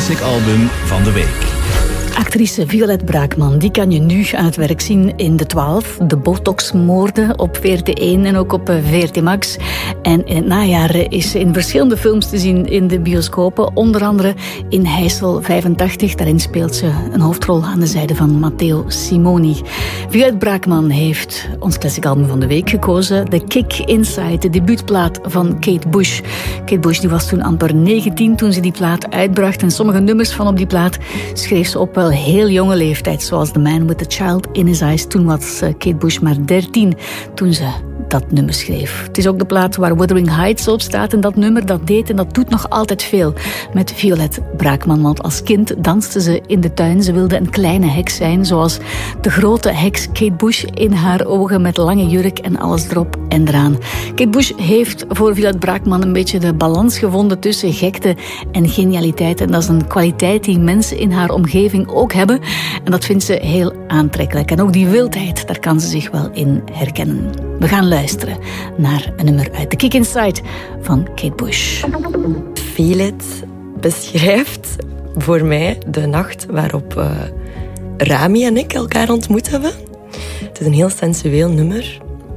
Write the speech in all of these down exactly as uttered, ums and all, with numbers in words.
Classic Album van de Week. Actrice Violet Braakman, die kan je nu aan het werk zien in De twaalf, de Botox-moorden op V R T één en ook op V R T Max. En in het najaar is ze in verschillende films te zien in de bioscopen, onder andere in Heysel vijfentachtig. Daarin speelt ze een hoofdrol aan de zijde van Matteo Simoni. Violet Braakman heeft ons Classic Album van de Week gekozen. The Kick Inside, de debuutplaat van Kate Bush. Kate Bush die was toen amper negentien toen ze die plaat uitbracht en sommige nummers van op die plaat schreef ze op wel heel jonge leeftijd, zoals The Man with the Child in His Eyes. Toen was Kate Bush maar dertien toen ze dat nummer schreef. Het is ook de plaat waar Wuthering Heights op staat en dat nummer dat deed en dat doet nog altijd veel met Violet Braakman, want als kind danste ze in de tuin. Ze wilde een kleine heks zijn, zoals de grote heks Kate Bush in haar ogen met lange jurk en alles erop en eraan. Kate Bush heeft voor Violet Braakman een beetje de balans gevonden tussen gekte en genialiteit en dat is een kwaliteit die mensen in haar omgeving ook hebben en dat vindt ze heel aantrekkelijk. En ook die wildheid, daar kan ze zich wel in herkennen. We gaan luisteren naar een nummer uit The Kick Inside van Kate Bush. Feel-It beschrijft voor mij de nacht waarop uh, Rami en ik elkaar ontmoet hebben. Het is een heel sensueel nummer.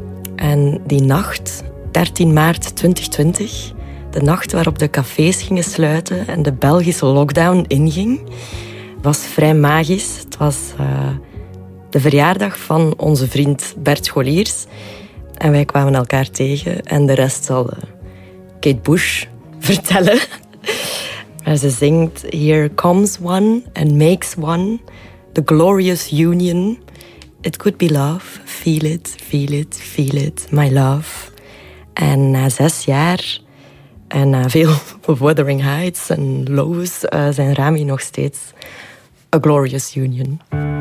En die nacht, dertien maart twintig twintig, de nacht waarop de cafés gingen sluiten en de Belgische lockdown inging, was vrij magisch. Het was uh, de verjaardag van onze vriend Bert Scholiers. En wij kwamen elkaar tegen en de rest zal uh, Kate Bush vertellen. Maar ze zingt Here comes one and makes one, the glorious union. It could be love, feel it, feel it, feel it, my love. En na zes jaar en na veel Wuthering Heights en lows uh, zijn Rami nog steeds a glorious union.